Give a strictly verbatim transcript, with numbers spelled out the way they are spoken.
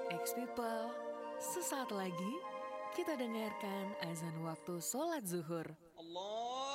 Ex-people, sesaat lagi kita dengarkan azan waktu sholat zuhur. Allah